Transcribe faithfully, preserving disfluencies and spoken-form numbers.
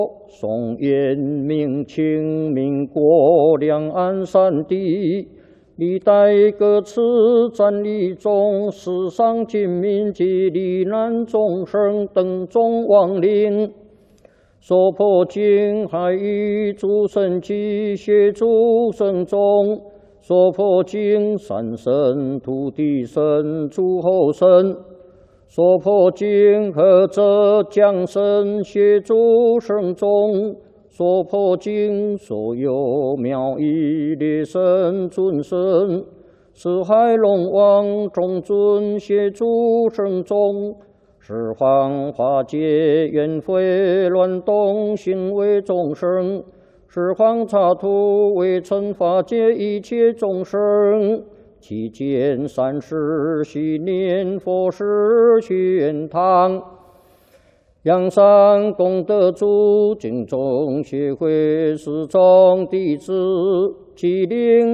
宋延明清民国两岸三地，历代各次战役中，死伤军民及罹难众生等众亡灵，所破经海域诸神及协诸神众，所破经三神、土地神、诸候神。 所破经何者降神协助圣众，所破经所有妙义列神尊神，四海龙王众尊协助圣众，十方化解冤悔乱动行为众生，十方刹土为惩罚界一切众生。 期间三世系念佛事玄堂，阳山功德主敬众协会四众弟子，吉林。